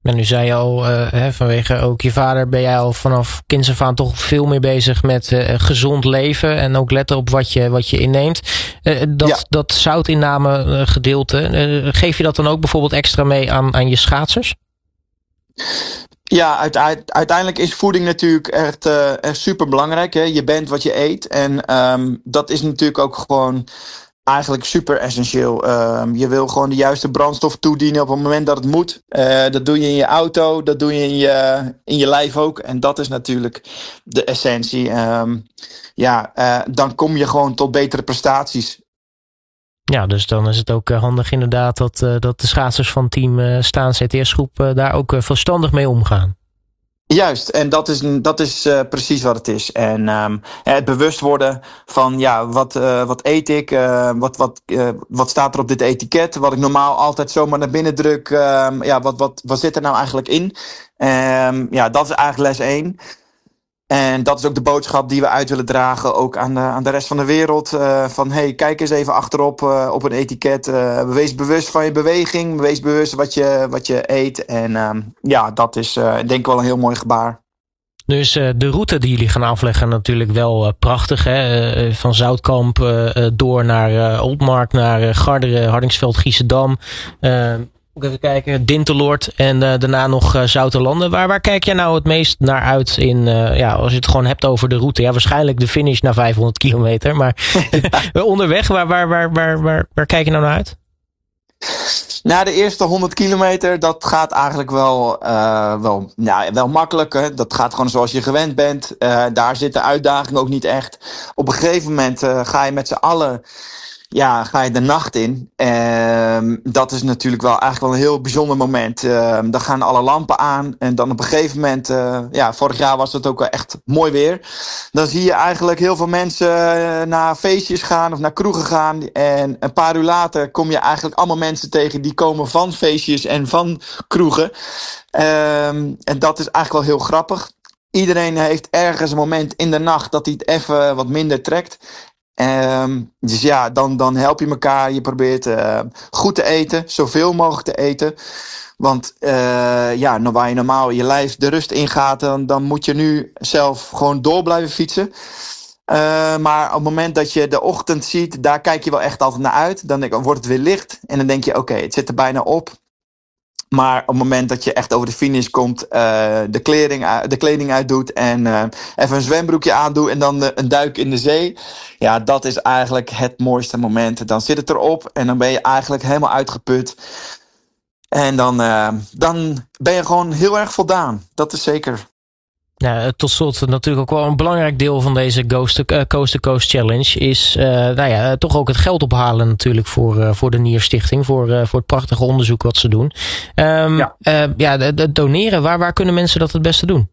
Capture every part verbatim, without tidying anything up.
En nu zei je al, uh, hè, vanwege ook je vader ben jij al vanaf kinds af aan toch veel meer bezig met uh, gezond leven. En ook letten op wat je, wat je inneemt. Uh, dat, ja. dat zoutinname uh, gedeelte, uh, geef je dat dan ook bijvoorbeeld extra mee aan, aan je schaatsers? Ja, uiteindelijk is voeding natuurlijk echt, uh, echt super belangrijk. Hè? Je bent wat je eet. En um, dat is natuurlijk ook gewoon eigenlijk super essentieel. Um, je wil gewoon de juiste brandstof toedienen op het moment dat het moet. Uh, dat doe je in je auto, dat doe je in je, in je lijf ook. En dat is natuurlijk de essentie. Um, ja, uh, dan kom je gewoon tot betere prestaties. Ja, dus dan is het ook handig inderdaad dat, uh, dat de schaatsers van team uh, Staan C T S-groep uh, daar ook uh, verstandig mee omgaan. Juist, en dat is, dat is uh, precies wat het is. En um, het bewust worden van ja, wat, uh, wat eet ik, uh, wat, wat, uh, wat staat er op dit etiket, wat ik normaal altijd zomaar naar binnen druk, uh, ja, wat, wat, wat zit er nou eigenlijk in? Um, ja, dat is eigenlijk les één. En dat is ook de boodschap die we uit willen dragen, ook aan de, aan de rest van de wereld. Uh, van hey, kijk eens even achterop uh, op een etiket. Uh, wees bewust van je beweging. Wees bewust wat je, wat je eet. En um, ja, dat is uh, denk ik wel een heel mooi gebaar. Nu is uh, de route die jullie gaan afleggen natuurlijk wel uh, prachtig. Hè? Uh, van Zoutkamp uh, door naar uh, Oldmarkt, naar uh, Garderen, Hardingsveld, Giessendam. Uh, Even kijken, Dinteloord en uh, daarna nog uh, Zoutelanden. Waar, waar kijk jij nou het meest naar uit in, uh, ja, als je het gewoon hebt over de route? Ja, waarschijnlijk de finish na vijfhonderd kilometer. Maar ja. onderweg, waar, waar, waar, waar, waar, waar kijk je nou naar uit? Na de eerste honderd kilometer, dat gaat eigenlijk wel, uh, wel, ja, wel makkelijk. Hè? Dat gaat gewoon zoals je gewend bent. Uh, daar zit de uitdaging ook niet echt. Op een gegeven moment uh, ga je met z'n allen... Ja, ga je de nacht in. Um, dat is natuurlijk wel eigenlijk wel een heel bijzonder moment. Uh, dan gaan alle lampen aan. En dan op een gegeven moment... Uh, ja, vorig jaar was het ook wel echt mooi weer. Dan zie je eigenlijk heel veel mensen uh, naar feestjes gaan of naar kroegen gaan. En een paar uur later kom je eigenlijk allemaal mensen tegen die komen van feestjes en van kroegen. Um, en dat is eigenlijk wel heel grappig. Iedereen heeft ergens een moment in de nacht dat hij het even wat minder trekt. Um, dus ja, dan, dan help je elkaar. Je probeert uh, goed te eten, zoveel mogelijk te eten. Want uh, ja, nou, waar je normaal je lijf de rust ingaat, dan, dan moet je nu zelf gewoon door blijven fietsen. Uh, maar op het moment dat je de ochtend ziet, daar kijk je wel echt altijd naar uit. Dan denk, wordt het weer licht en dan denk je, oké, okay, het zit er bijna op. Maar op het moment dat je echt over de finish komt, uh, de, kleding, de kleding uitdoet en uh, even een zwembroekje aandoet en dan de, een duik in de zee. Ja, dat is eigenlijk het mooiste moment. Dan zit het erop en dan ben je eigenlijk helemaal uitgeput. En dan, uh, dan ben je gewoon heel erg voldaan. Dat is zeker. Ja, tot slot natuurlijk ook wel een belangrijk deel van deze Coast to, uh, Coast to Coast Challenge is uh, nou ja, toch ook het geld ophalen natuurlijk voor, uh, voor de Nierstichting, voor, uh, voor het prachtige onderzoek wat ze doen. Um, ja, uh, ja de, de doneren, waar, waar kunnen mensen dat het beste doen?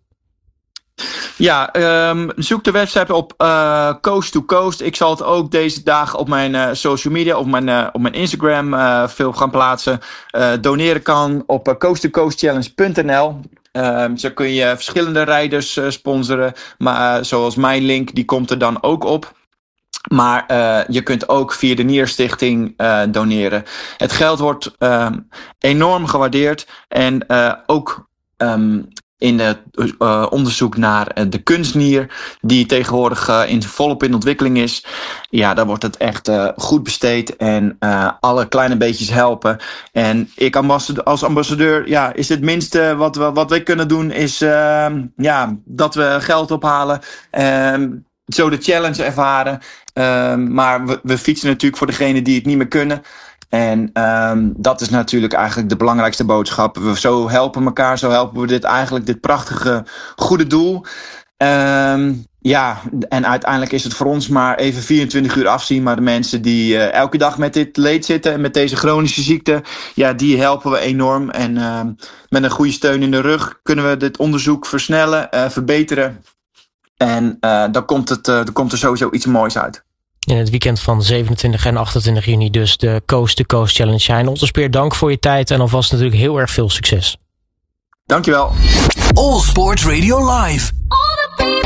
Ja, um, zoek de website op uh, Coast to Coast. Ik zal het ook deze dagen op mijn uh, social media, op mijn, uh, op mijn Instagram uh, veel gaan plaatsen. Uh, doneren kan op uh, coast to coast challenge punt n l. Um, zo kun je verschillende rijders uh, sponsoren. Maar uh, zoals mijn link, die komt er dan ook op. Maar uh, je kunt ook via de Nierstichting uh, doneren. Het geld wordt um, enorm gewaardeerd. En uh, ook um, in het uh, onderzoek naar uh, de kunstnier, die tegenwoordig uh, in, volop in ontwikkeling is. Ja, daar wordt het echt uh, goed besteed en uh, alle kleine beetjes helpen. En ik ambassadeur, als ambassadeur, ja, is het minste wat we, wat wij kunnen doen, is uh, ja, dat we geld ophalen. Uh, zo de challenge ervaren. Uh, maar we, we fietsen natuurlijk voor degenen die het niet meer kunnen. En um, dat is natuurlijk eigenlijk de belangrijkste boodschap. We zo helpen elkaar, zo helpen we dit eigenlijk, dit prachtige goede doel. Um, ja, en uiteindelijk is het voor ons maar even vierentwintig uur afzien. Maar de mensen die uh, elke dag met dit leed zitten en met deze chronische ziekte, ja, die helpen we enorm. En uh, met een goede steun in de rug kunnen we dit onderzoek versnellen, uh, verbeteren. En uh, dan komt het, uh, dan komt er sowieso iets moois uit. In het weekend van zevenentwintig en achtentwintig juni dus de Coast to Coast Challenge. Hein Otterspeer, dank voor je tijd en alvast natuurlijk heel erg veel succes. Dankjewel. All Sports Radio Live.